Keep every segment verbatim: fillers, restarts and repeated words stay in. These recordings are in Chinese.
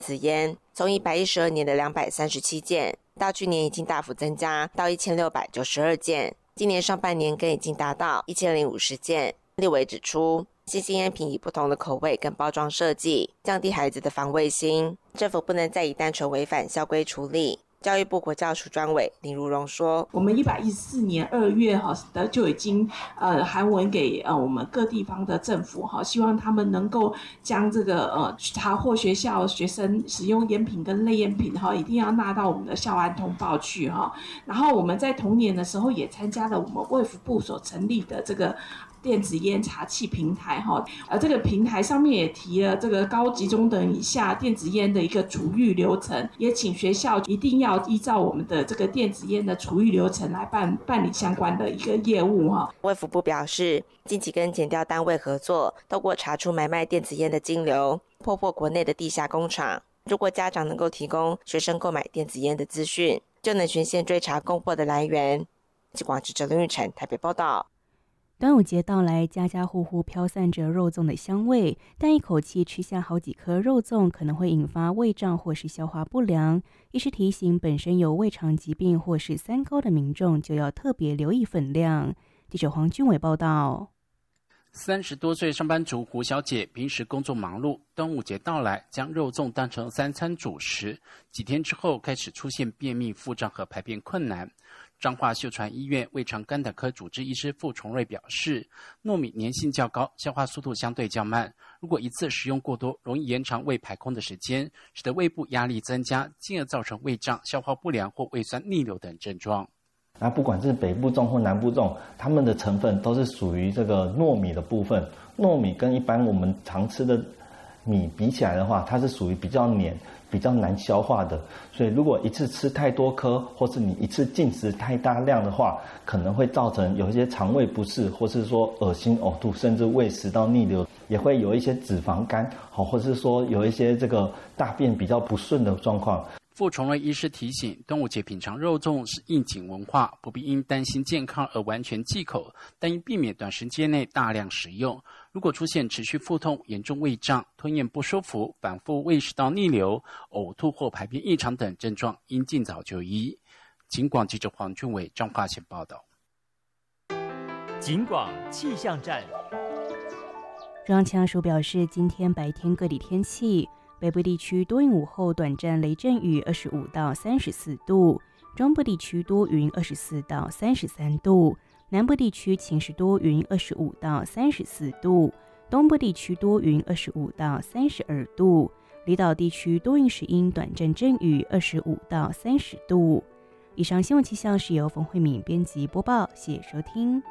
此烟从一百一十二年的两百三十七件，到去年已经大幅增加到一千六百九十二件，今年上半年更已经达到一千零五十件。立委指出，新兴烟品以不同的口味跟包装设计，降低孩子的防卫心，政府不能再以单纯违反校规处理。教育部国教署专委林如荣说， 我们一百一十四年二月哈的就已经呃函文给呃我们各地方的政府哈，希望他们能够将这个呃查获学校学生使用烟品跟类烟品哈，一定要纳到我们的校安通报去哈。然后我们在同年的时候也参加了我们卫福部所成立的这个电子烟查缉平台哈，呃，这个平台上面也提了这个高级中等以下电子烟的一个处遇流程，也请学校一定要依照我们的这个电子烟的处遇流程来办办理相关的一个业务哈。 卫福部表示，近期跟检调单位合作，透过查出买卖电子烟的金流，破获国内的地下工厂。如果家长能够提供学生购买电子烟的资讯，就能循线追查供货的来源。记广记者林玉成台北报道。 端午节到来，家家户户飘散着肉粽的香味，但一口气吃下好几颗肉粽可能会引发胃胀或是消化不良。医师提醒，本身有胃肠疾病或是三高的民众就要特别留意分量。记者黄君伟报道。 三十多岁上班族胡小姐平时工作忙碌，端午节到来，将肉粽当成三餐主食。几天之后开始出现便秘、腹胀和排便困难。彰化秀传医院胃肠肝胆科主治医师傅崇瑞表示，糯米粘性较高，消化速度相对较慢，如果一次食用过多，容易延长胃排空的时间，使得胃部压力增加，进而造成胃胀、消化不良或胃酸逆流等症状。 那不管是北部粽或南部粽，它们的成分都是属于这个糯米的部分。糯米跟一般我们常吃的米比起来的话，它是属于比较黏、比较难消化的。所以如果一次吃太多颗，或是你一次进食太大量的话，可能会造成有一些肠胃不适，或是说恶心、呕吐，甚至胃食道逆流，也会有一些脂肪肝，或是说有一些这个大便比较不顺的状况。 傅崇瑞医师提醒，端午节品尝肉粽是应景文化，不必因担心健康而完全忌口，但应避免短时间内大量食用。如果出现持续腹痛、严重胃胀、吞咽不舒服、反复胃食道逆流、呕吐或排便异常等症状，应尽早就医。警广记者黄俊伟彰化县报道。 警广气象站。 中央气象署表示，今天白天各地天气。北部地区多云午后短暂雷阵雨，二十五到三十四度；中部地区多云，二十四到三十三度；南部地区晴时多云，二十五到三十四度；东部地区多云，二十五到三十二度；离岛地区多云时阴，短暂阵雨，二十五到三十度。以上新闻气象是由冯慧敏编辑播报，谢谢收听。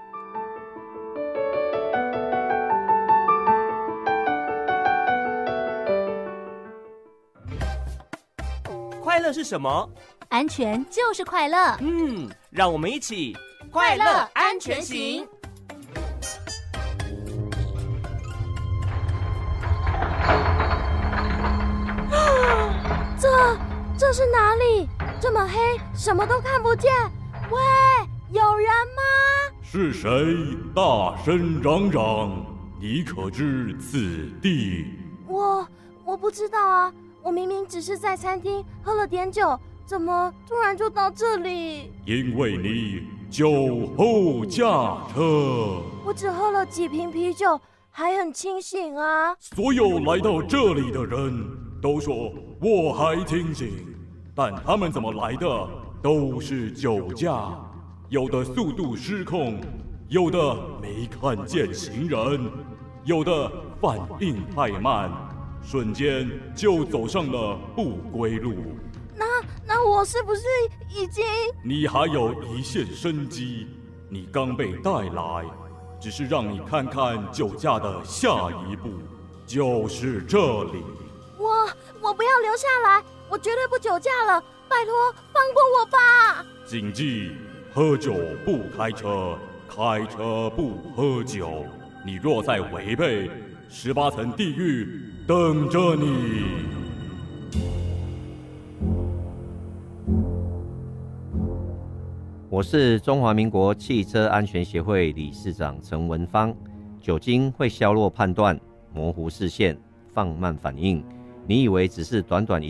快乐是什么？ 安全就是快乐。 嗯，让我们一起快乐安全行。这这是哪里？这么黑，什么都看不见。喂，有人吗？ 是谁大声嚷嚷？你可知此地？ 我我不知道啊。我明明只是在餐厅喝了点酒，怎么突然就到这里？ 因为你酒后驾车。 我只喝了几瓶啤酒，还很清醒啊。 所有来到这里的人都说我还清醒，但他们怎么来的都是酒驾，有的速度失控，有的没看见行人，有的反应太慢，瞬间就走上了不归路。 那那我是不是已经…… 你还有一线生机，你刚被带来，只是让你看看酒驾的下一步，就是这里。 我我不要留下来，我绝对不酒驾了，拜托放过我吧！ 谨记，喝酒不开车，开车不喝酒。你若再违背，十八层地狱等着你。 我是中华民国汽车安全协会理事长陈文芳。酒精会削弱判断，模糊视线，放慢反应， 你以为只是短短一